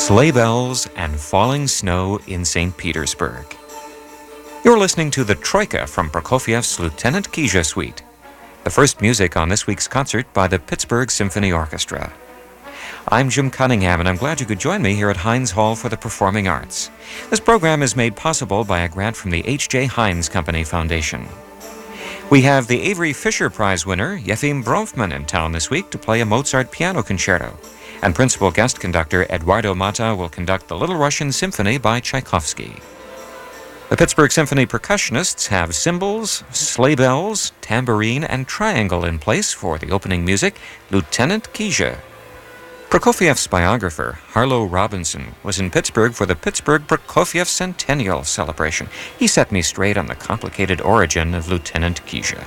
Sleigh bells and falling snow in St. Petersburg. You're listening to the Troika from Prokofiev's Lieutenant Kizha Suite, the first music on this week's concert by the Pittsburgh Symphony Orchestra. I'm Jim Cunningham, and I'm glad you could join me here at Heinz Hall for the Performing Arts. This program is made possible by a grant from the H.J. Heinz Company Foundation. We have the Avery Fisher Prize winner, Yefim Bronfman, in town this week to play a Mozart piano concerto. And principal guest conductor Eduardo Mata will conduct the Little Russian Symphony by Tchaikovsky. The Pittsburgh Symphony percussionists have cymbals, sleigh bells, tambourine, and triangle in place for the opening music, Lieutenant Kizha. Prokofiev's biographer, Harlow Robinson, was in Pittsburgh for the Pittsburgh Prokofiev Centennial celebration. He set me straight on the complicated origin of Lieutenant Kizha.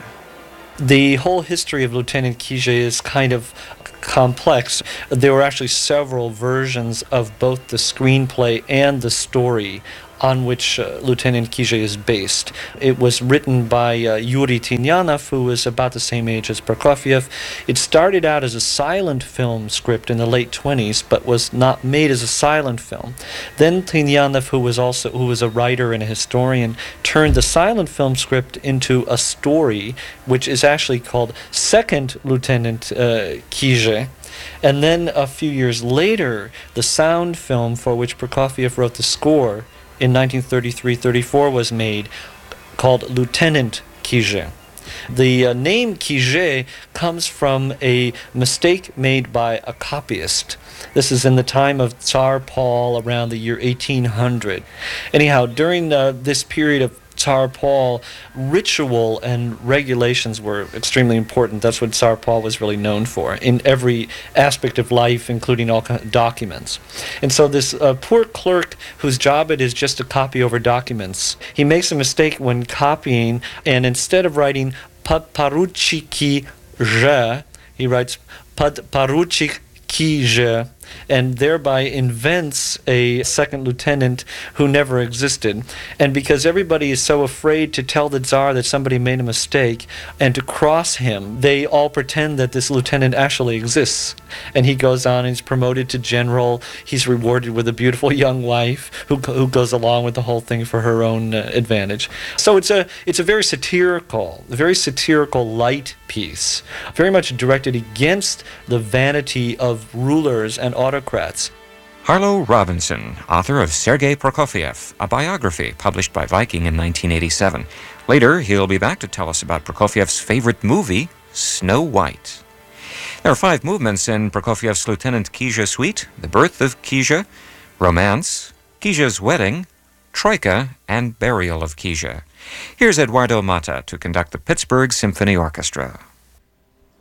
The whole history of Lieutenant Kizha is kind of complex. There were actually several versions of both the screenplay and the story on which Lieutenant Kizha is based. It was written by Yuri Tynyanov, who was about the same age as Prokofiev. It started out as a silent film script in the late 1920s, but was not made as a silent film. Then Tynyanov, who was a writer and a historian, turned the silent film script into a story, which is actually called Second Lieutenant Kizha. And then a few years later, the sound film for which Prokofiev wrote the score in 1933-34 was made, called Lieutenant Kizha. The name Kizha comes from a mistake made by a copyist. This is in the time of Tsar Paul, around the year 1800. Anyhow, during this period of Tsar Paul, ritual and regulations were extremely important. That's what Tsar Paul was really known for in every aspect of life, including all documents. And so this poor clerk, whose job it is just to copy over documents, he makes a mistake when copying, and instead of writing Podporuchiki Je, he writes Podporuchik Kizha, and thereby invents a second lieutenant who never existed. And because everybody is so afraid to tell the Tsar that somebody made a mistake and to cross him, they all pretend that this lieutenant actually exists. And he goes on and he's promoted to general. He's rewarded with a beautiful young wife who goes along with the whole thing for her own advantage. So it's a very satirical light piece, very much directed against the vanity of rulers and autocrats. Harlow Robinson, author of Sergei Prokofiev, a biography published by Viking in 1987. Later, he'll be back to tell us about Prokofiev's favorite movie, Snow White. There are 5 movements in Prokofiev's Lieutenant Kizha Suite: The Birth of Kizha, Romance, Kizha's Wedding, Troika, and Burial of Kizha. Here's Eduardo Mata to conduct the Pittsburgh Symphony Orchestra.